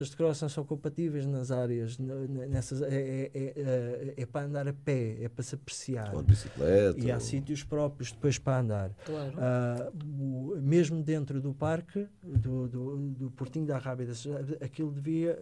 de cross não são compatíveis nas áreas, nessas, é para andar a pé, é para se apreciar. Ou de bicicleta. E há sítios próprios depois para andar. Claro. Mesmo dentro do parque, do Portinho da Rábida, aquilo devia,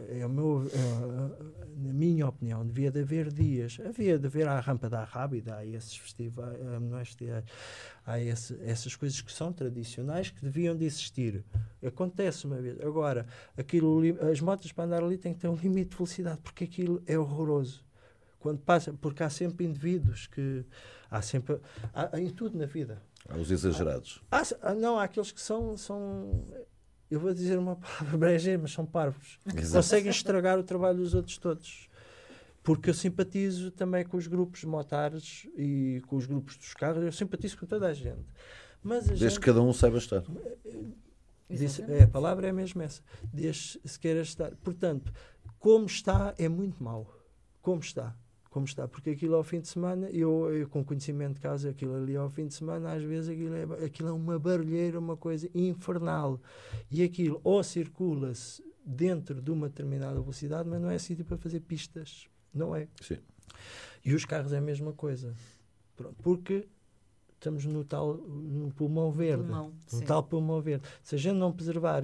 na minha opinião, devia de haver dias. Havia de haver a rampa da Rábida, há esses festivais, há essas coisas que são tradicionais que deviam de existir. Acontece uma vez. Agora, as motas para andar ali têm que ter um limite de velocidade, porque aquilo é horroroso. Quando passa, porque há sempre indivíduos que... Há em tudo na vida. Há os exagerados. Há aqueles que são... Eu vou dizer uma palavra breja, mas são parvos. Exato. Conseguem estragar o trabalho dos outros todos. Porque eu simpatizo também com os grupos motares e com os grupos dos carros. Eu simpatizo com toda a gente. Mas Desde que cada um saiba estar. A palavra é mesmo essa. Desde se queira estar. Portanto, como está é muito mau. Como está. Porque aquilo ao fim de semana, eu com conhecimento de causa, aquilo ali ao fim de semana, às vezes aquilo é uma barulheira, uma coisa infernal. E aquilo ou circula-se dentro de uma determinada velocidade, mas não é sítio para fazer pistas. Não é. Sim. E os carros é a mesma coisa. Pronto, porque estamos no pulmão verde. No tal pulmão verde. Se a gente não preservar,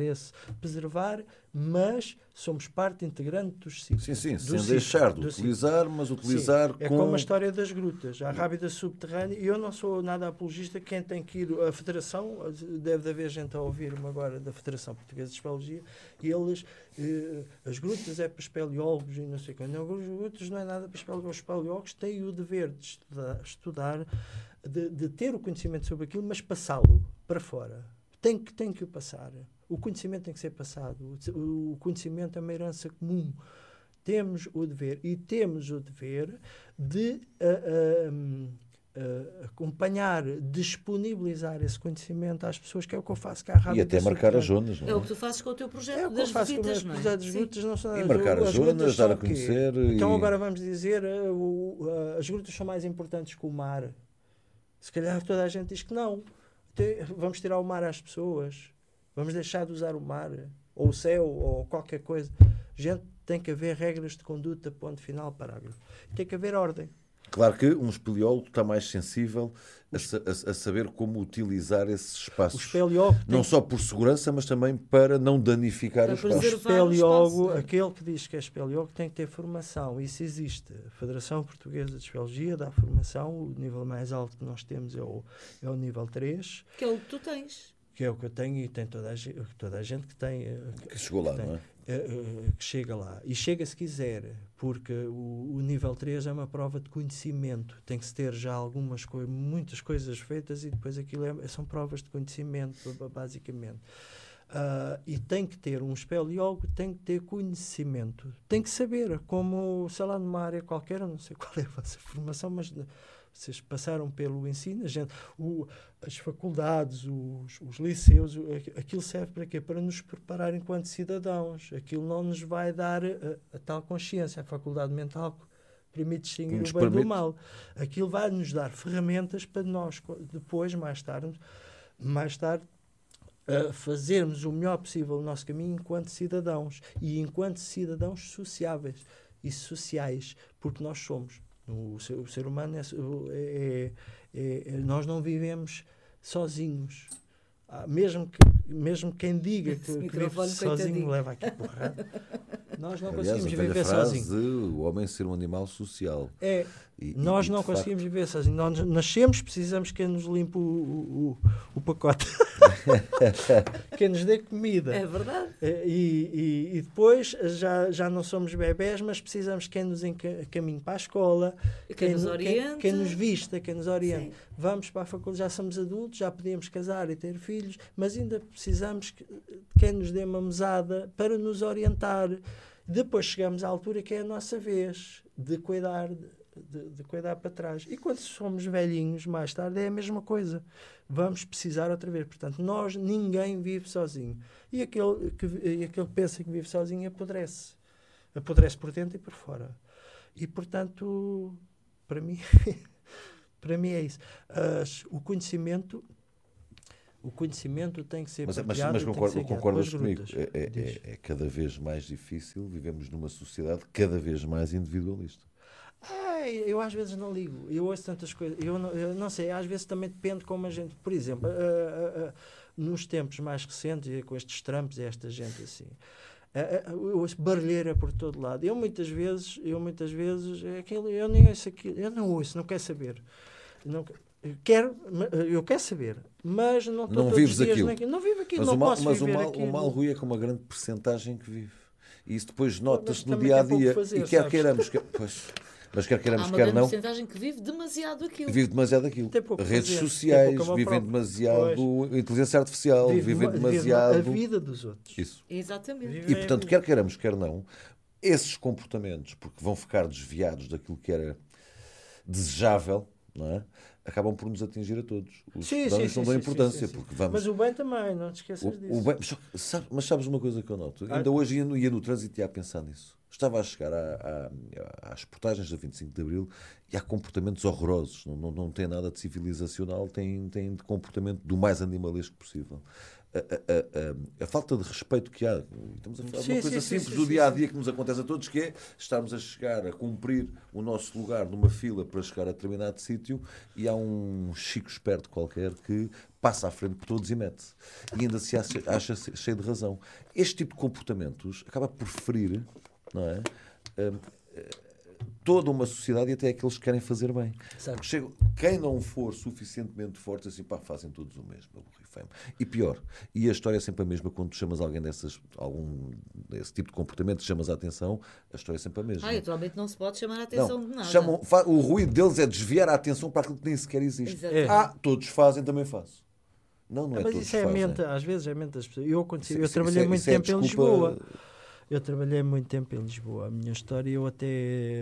mas somos parte integrante dos sítios. Sim, sem deixar de utilizar, mas utilizar com... É como a história das grutas, a Rábida subterrânea, e eu não sou nada apologista, quem tem que ir, a Federação, deve haver gente a ouvir-me agora da Federação Portuguesa de Espeleologia, e eles, as grutas é para espeleólogos e não sei quando, as grutas não é nada para espeleólogos, os espeleólogos têm o dever de estudar, de ter o conhecimento sobre aquilo, mas passá-lo para fora. Tem que o passar. O conhecimento tem que ser passado. O conhecimento é uma herança comum. Temos o dever de acompanhar, disponibilizar esse conhecimento às pessoas, que é o que eu faço cá. E até marcar as zonas, não é? É o que tu fazes com o teu projeto das visitas, não é? Das grutas não são e marcar as zonas, dar a conhecer. Então agora vamos dizer, as grutas são mais importantes que o mar. Se calhar toda a gente diz que não. Vamos tirar o mar às pessoas. Vamos deixar de usar o mar, ou o céu, ou qualquer coisa. Gente, tem que haver regras de conduta, ponto final, parágrafo. Tem que haver ordem. Claro que um espeleólogo está mais sensível a saber como utilizar esses espaços. Não só por segurança, mas também para não danificar os espaços. O espeleólogo, aquele que diz que é espeleólogo, tem que ter formação. Isso existe. A Federação Portuguesa de Espeleologia dá formação. O nível mais alto que nós temos é o nível 3. Que é o que tu tens. Que é o que eu tenho, e tem toda a gente que tem... Que chegou lá, não é? Que chega lá. E chega se quiser, porque o nível 3 é uma prova de conhecimento. Tem que se ter já muitas coisas feitas, e depois aquilo são provas de conhecimento, basicamente. E tem que ter um espeleólogo, tem que ter conhecimento. Tem que saber, como, sei lá, numa área qualquer, eu não sei qual é a vossa formação, mas... Vocês passaram pelo ensino, as faculdades, os liceus, aquilo serve para quê? Para nos preparar enquanto cidadãos. Aquilo não nos vai dar a tal consciência, a faculdade mental que permite distinguir o bem do mal. Aquilo vai nos dar ferramentas para nós, depois, mais tarde, fazermos o melhor possível o nosso caminho enquanto cidadãos. E enquanto cidadãos sociáveis e sociais, porque nós somos. O ser humano nós não vivemos sozinhos. Mesmo quem diga que vive sozinho leva aqui porrada. Nós não conseguimos viver sozinhos. O homem ser um animal social. Nós não conseguimos viver sozinhos. Nós nascemos, precisamos que nos limpe o pacote. Que nos dê comida. É verdade. E depois já não somos bebés, mas precisamos que quem nos encaminhe para a escola, quem nos oriente, quem nos vista, quem nos oriente. Sim. Vamos para a faculdade, já somos adultos, já podíamos casar e ter filhos, mas ainda precisamos que quem nos dê uma mesada para nos orientar. Depois chegamos à altura que é a nossa vez de cuidar, de cuidar para trás. E quando somos velhinhos, mais tarde, é a mesma coisa. Vamos precisar outra vez. Portanto, ninguém vive sozinho. E aquele que pensa que vive sozinho apodrece. Apodrece por dentro e por fora. E, portanto, para mim é isso. O conhecimento O conhecimento tem que ser partilhado. Mas concordas comigo? É cada vez mais difícil. Vivemos numa sociedade cada vez mais individualista. Eu às vezes não ligo. Eu ouço tantas coisas. Eu não sei, às vezes também depende como a gente... Por exemplo, nos tempos mais recentes, com estes Trumps e esta gente assim... Eu ouço barulheira por todo lado. Eu muitas vezes eu nem ouço aquilo. Eu não ouço, não quero saber. Eu quero saber, mas não estou todos os dias aquilo. Não vivo aquilo, não posso viver aquilo. O mal, Rui, é com uma grande percentagem que vive. E isso depois nota-se no dia-a-dia. E quer queiramos... Mas quer queiramos, quer não... Há uma porcentagem que vive demasiado aquilo. Redes sociais, vivem demasiado... Inteligência artificial, vivem demasiado... A vida dos outros. Isso. Exatamente. E, portanto, quer queiramos, quer não, esses comportamentos, porque vão ficar desviados daquilo que era desejável, não é? Acabam por nos atingir a todos. Os cidadãos não dão importância. Porque vamos... Mas o bem também, não te esqueças disso. Mas sabes uma coisa que eu noto? Ainda hoje ia no trânsito e ia a pensar nisso. Estava a chegar às portagens da 25 de Abril e há comportamentos horrorosos. Não tem nada de civilizacional, tem de comportamento do mais animalesco possível. A falta de respeito que há. Estamos a falar de uma coisa simples do dia-a-dia que nos acontece a todos, que é estarmos a chegar a cumprir o nosso lugar numa fila para chegar a determinado sítio e há um chico esperto qualquer que passa à frente por todos e mete-se. E ainda se acha cheio de razão. Este tipo de comportamentos acaba por ferir, não é? Toda uma sociedade e até aqueles que querem fazer bem. Quem não for suficientemente forte, assim, fazem todos o mesmo. E pior, e a história é sempre a mesma quando tu chamas alguém desse tipo de comportamento, chamas a atenção, a história é sempre a mesma. Atualmente não se pode chamar a atenção de nada. O ruído deles é desviar a atenção para aquilo que nem sequer existe. Todos fazem, também faço. Não é mas todos isso fazem. Às vezes é mente das pessoas. Eu trabalhei muito tempo em Lisboa. Eu trabalhei muito tempo em Lisboa. A minha história, eu até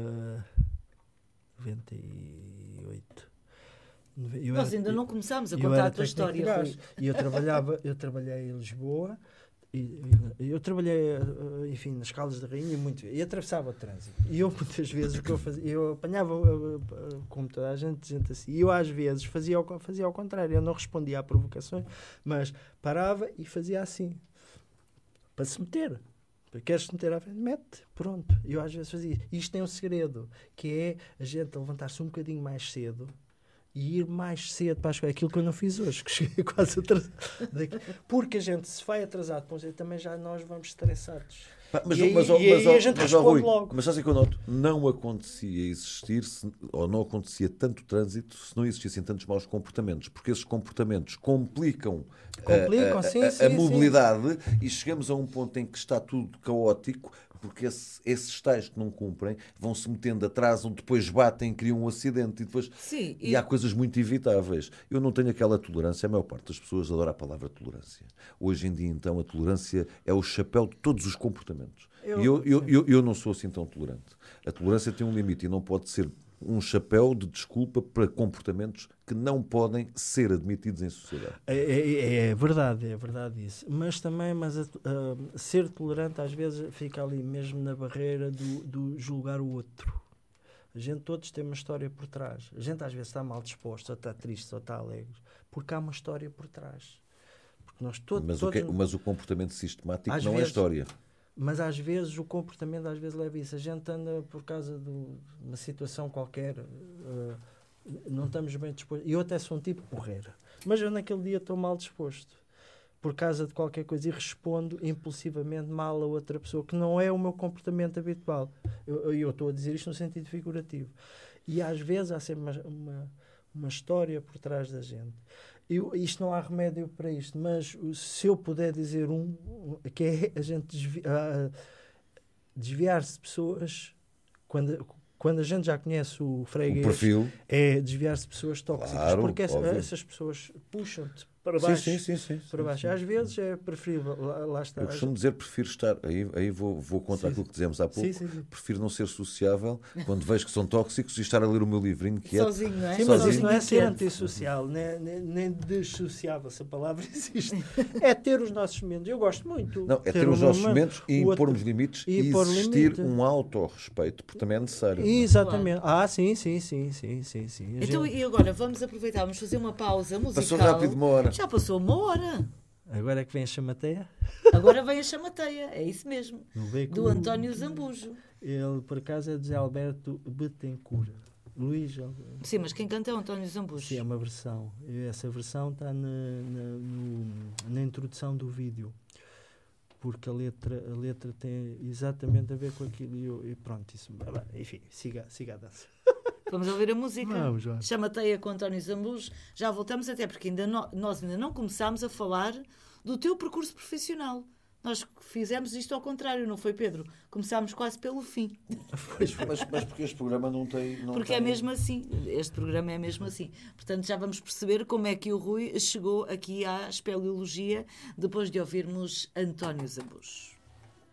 98. Nós ainda não começámos a contar a tua história, Rui. E eu trabalhei em Lisboa. Eu trabalhei, enfim, nas Caldas da Rainha e atravessava o trânsito. E eu, muitas vezes, o que eu fazia, eu apanhava, como toda a gente assim, e eu, às vezes, fazia ao contrário. Eu não respondia a provocações, mas parava e fazia assim, para se meter. Queres-te meter à frente? Mete, pronto. Eu às vezes fazia. Isto tem um segredo, que é a gente levantar-se um bocadinho mais cedo e ir mais cedo para a escola. Aquilo que eu não fiz hoje, que cheguei quase atrasado. Porque a gente se vai atrasado, também já nós vamos estressados. Mas a gente responde logo. Mas sabe o que eu noto? Não acontecia existir, ou não acontecia tanto trânsito se não existissem tantos maus comportamentos, porque esses comportamentos complicam a mobilidade e chegamos a um ponto em que está tudo caótico, porque esses tais que não cumprem vão se metendo, atrasam, depois batem, criam um acidente e depois... E há coisas muito evitáveis. Eu não tenho aquela tolerância, a maior parte das pessoas adora a palavra tolerância. Hoje em dia, então, a tolerância é o chapéu de todos os comportamentos. Eu não sou assim tão tolerante. A tolerância tem um limite e não pode ser um chapéu de desculpa para comportamentos que não podem ser admitidos em sociedade. É verdade isso. Mas também ser tolerante às vezes fica ali mesmo na barreira do julgar o outro. A gente todos tem uma história por trás. A gente às vezes está mal disposto, ou está triste, ou está alegre, porque há uma história por trás. Porque nós mas o comportamento sistemático não é história. Mas às vezes o comportamento leva isso. A gente anda por causa de uma situação qualquer, não estamos bem dispostos. Eu até sou um tipo porreiro, mas eu naquele dia estou mal disposto por causa de qualquer coisa e respondo impulsivamente mal a outra pessoa, que não é o meu comportamento habitual. Eu estou a dizer isto no sentido figurativo. E às vezes há sempre uma história por trás da gente. Isto não há remédio para isto, mas se eu puder dizer que é a gente desviar-se de pessoas quando a gente já conhece o freguês, é desviar-se de pessoas tóxicas, porque essas pessoas puxam-te para baixo. Sim, para baixo. Às vezes é preferível, lá está. Eu costumo dizer, prefiro estar, aí vou contra aquilo que dizemos há pouco, prefiro não ser sociável quando vejo que são tóxicos e estar a ler o meu livrinho quieto. Sozinho, não é? Sim, mas isso não é ser antissocial, nem dessociável, se a palavra existe. É ter os nossos momentos. Eu gosto muito. Não, é ter os nossos momentos e impormos limites e existir um autorrespeito, porque também é necessário. Exatamente. Claro. Sim. Então, e agora, vamos aproveitar, vamos fazer uma pausa musical. Passou rápido uma hora. Já passou 1 hora. Agora é que vem a chamateia? Agora vem a chamateia, é isso mesmo. Do António Zambujo. Ele, por acaso, é de Zé Alberto Bettencourt. Luís. Sim, mas quem canta é o António Zambujo. Sim, é uma versão. Essa versão está na introdução do vídeo. Porque a letra tem exatamente a ver com aquilo. E pronto, isso. Enfim, siga a dança. Vamos ouvir a música. Vamos. Chamateia com António Zambujo. Já voltamos, até porque nós ainda não começámos a falar do teu percurso profissional. Nós fizemos isto ao contrário, não foi, Pedro? Começámos quase pelo fim. Mas porque este programa não tem... É mesmo assim. Este programa é mesmo assim. Portanto, já vamos perceber como é que o Rui chegou aqui à espeleologia depois de ouvirmos António Zambujo.